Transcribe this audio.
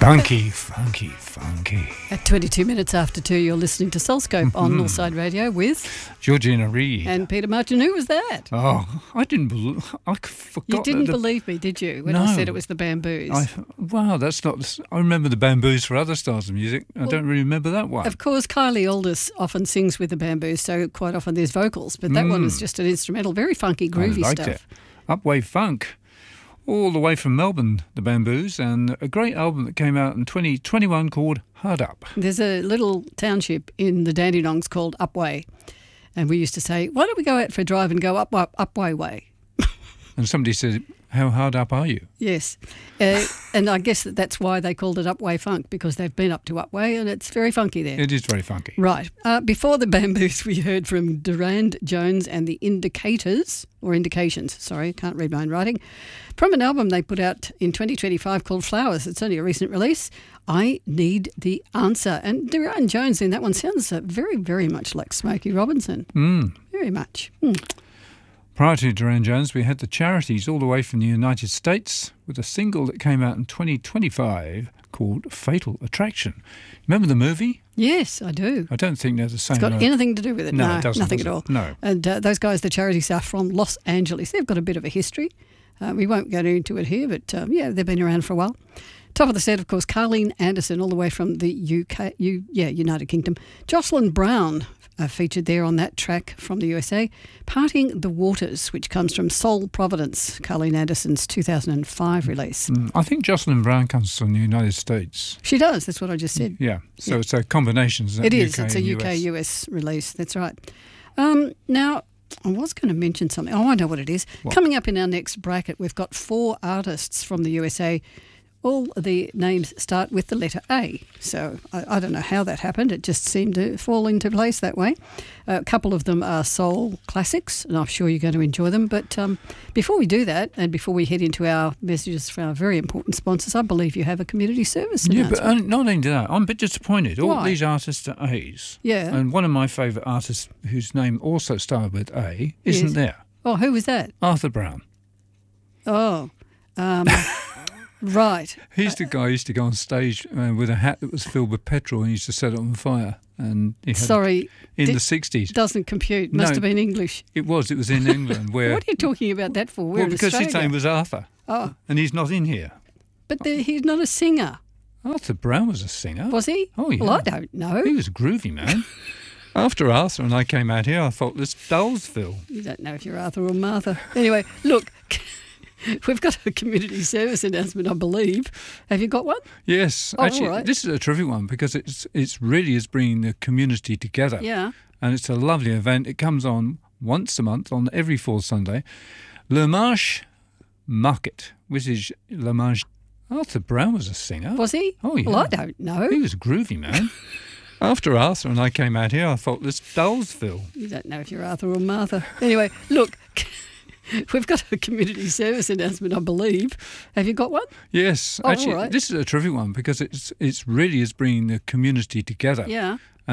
Funky, funky, funky. At 22 minutes after 2, you're listening to Soulscope on Northside Radio with Georgina Reid. And Peter Martin. Who was that? Oh, I didn't believe. I forgot. You didn't believe me, did you, when I said it was the Bamboos? Wow, that's not. I remember the Bamboos for other styles of music. I don't really remember that one. Of course, Kylie Aldis often sings with the Bamboos, so quite often there's vocals, but that one is just an instrumental, very funky, groovy I liked stuff. It. Upwave funk. All the way from Melbourne, the Bamboos, and a great album that came out in 2021 called Hard Up. There's a little township in the Dandenongs called Upwey, and we used to say, why don't we go out for a drive and go Upwey way? And somebody said, how hard up are you? Yes, and I guess that's why they called it Upwey Funk, because they've been up to Upwey and it's very funky there. It is very funky. Right. Before the Bamboos, we heard from Durand Jones and the Indications, sorry, can't read my own writing, from an album they put out in 2025 called Flowers. It's only a recent release. I Need the Answer. And Durand Jones in that one sounds very, very much like Smokey Robinson. Very much. Prior to Durand Jones, we had the Charities all the way from the United States with a single that came out in 2025 called Fatal Attraction. Remember the movie? Yes, I do. I don't think they're the same. It's got anything to do with it. No, it doesn't. Nothing at all. No. And those guys, the Charities, are from Los Angeles. They've got a bit of a history. We won't go into it here, but they've been around for a while. Top of the set, of course, Carleen Anderson, all the way from the United Kingdom. Jocelyn Brown featured there on that track from the USA. Parting the Waters, which comes from Soul Providence, Carleen Anderson's 2005 release. I think Jocelyn Brown comes from the United States. She does, that's what I just said. Yeah, so it's a combination. It is, it's a UK-US release, that's right. Now, I was going to mention something. Oh, I know what it is. What? Coming up in our next bracket, we've got 4 artists from the USA. All the names start with the letter A. So I don't know how that happened. It just seemed to fall into place that way. A couple of them are soul classics, and I'm sure you're going to enjoy them. But before we do that, and before we head into our messages for our very important sponsors, I believe you have a community service announcement. Yeah, but not only that, I'm a bit disappointed. Why? All these artists are A's. Yeah. And one of my favourite artists whose name also started with A isn't there. Oh, who was that? Arthur Brown. Oh, right. He's the guy who used to go on stage with a hat that was filled with petrol and he used to set it on fire. And he had in the 60s. Doesn't compute. Must have been English. It was in England. Where? What are you talking about that for? Well, because his name was Arthur. Oh. And he's not in here. But he's not a singer. Arthur Brown was a singer. Was he? Oh, yeah. Well, I don't know. He was a groovy man. After Arthur and I came out here, I thought, this Dullsville. You don't know if you're Arthur or Martha. Anyway, look, we've got a community service announcement, I believe. Have you got one? Yes. Oh, actually, all right. This is a terrific one because it's really is bringing the community together. Yeah. And it's a lovely event. It comes on once a month on every fourth Sunday. Le Marche Market, which is Le Marche. Arthur Brown was a singer. Was he? Oh, yeah. Well, I don't know. He was a groovy man. After Arthur and I came out here, I thought, this Dullsville. You don't know if you're Arthur or Martha. Anyway, look, we've got a community service announcement, I believe. Have you got one? Yes. Oh, actually, all right. this is a terrific one because it's really is bringing the community together. Yeah.